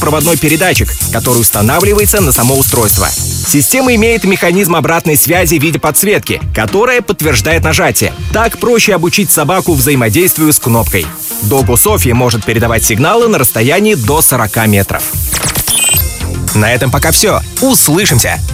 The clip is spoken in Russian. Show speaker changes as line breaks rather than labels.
беспроводной передатчик, который устанавливается на само устройство. Система имеет механизм обратной связи в виде подсветки, которая подтверждает нажатие. Так проще обучить собаку взаимодействию с кнопкой. Догу Софи может передавать сигналы на расстоянии до 40 метров. На этом пока все. Услышимся!